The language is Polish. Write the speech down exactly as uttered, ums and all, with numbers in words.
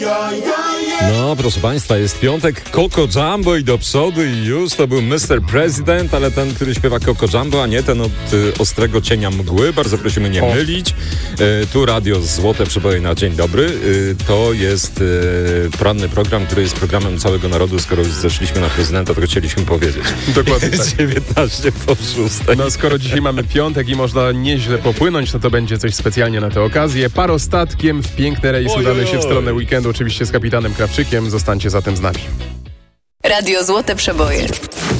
No, proszę Państwa, jest piątek, Coco Jumbo i do przodu i już to był mister President, ale ten, który śpiewa Coco Jumbo, a nie ten od y, ostrego cienia mgły. Bardzo prosimy nie O. mylić. Y, tu radio Złote Przeboje na dzień dobry. Y, to jest y, poranny program, który jest programem całego narodu. Skoro już zeszliśmy na prezydenta, to chcieliśmy powiedzieć. Dokładnie tak. dziewiętnaście po szóstej. No skoro dzisiaj mamy piątek i można nieźle popłynąć, no to będzie coś specjalnie na tę okazję. Parostatkiem w piękny rejs Oj, udamy oj, się w oj. stronę weekendu, oczywiście z kapitanem Krawczykiem. Zostańcie zatem z nami. Radio Złote Przeboje.